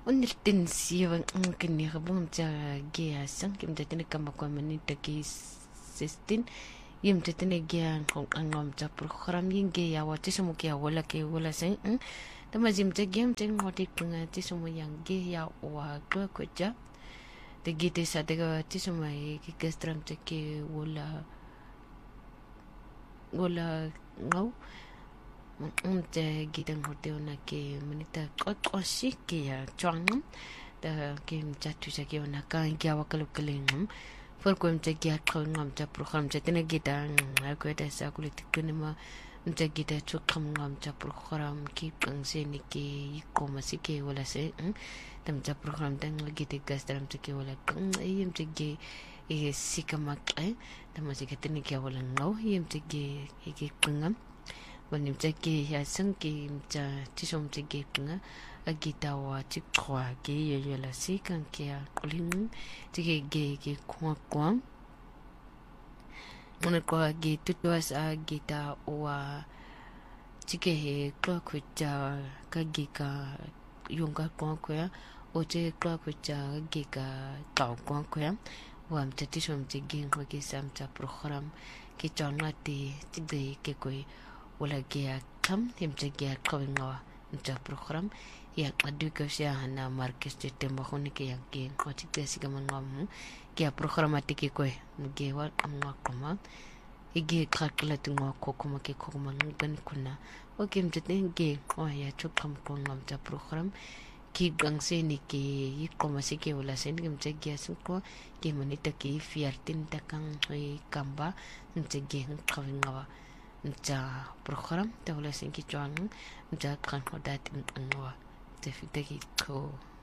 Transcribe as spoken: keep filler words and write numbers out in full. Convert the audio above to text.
unirtinsiwa ngkinirabung ja gia sang kim tatine kamakwamani taki sistin yim tatine gia ngom ja program yinge ya wati sumu kia wala ke wala sang tamazim ja game teng ngoti kunga ti sumu yang ge ya wa kwa koja te gite sa te ga ti sumu ki gastram te ke wala wala ngau Unte gidang hotel na ke menita kokosi ke ya chuang da game jatu sa ke na kan kya wakalu kelengam for ko mte kya khon ngam cha program cha tena gidang ko ta sa kulit kunema mte gida chu kham ngam cha program ki kang se ni ke ko masike wala se tam cha program tang lagi te gas dalam te ke wala kang yim te ge e sikamak eh tam masike tena kya wala ngau yim te ge ke kangam Wanim jake ya sangke mja tisom jake kunga agita wa chikwa ge yo la sikan ke kuling jake ge ge kwa kwa mona kwa ge tutwas agita wa jake he kwa kuja ka ge ka yunga kwa kwa o je kwa kuja ge ka tau kwa kwa wa mja tisom jake ko ge samcha program ke changa ti tige ke koi wala gia kam him te gia kawinga nta program ya adu ka sia na markes te tembo khoni ke yang ke ko ti te siga man ngam kia programatiki ko ge wa amma koma ige kakla tu ngo ko koma ke ko man gan kuna o kim te ge o ya chu kam ko ngam ta program ki gang se ni ke yi koma se ke wala sen gem te gia su ko ke manita ke fiartin ta kang hoi kamba nte ge kawinga wa nta program te wala sen ki chuang nta kan hodat ngwa te fitaki ko